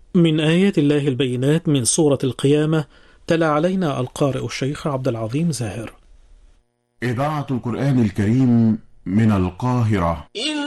من آيات الله البينات من سورة القيامة. تلا علينا القارئ الشيخ عبد العظيم زاهر. إذاعة القرآن الكريم من القاهرة.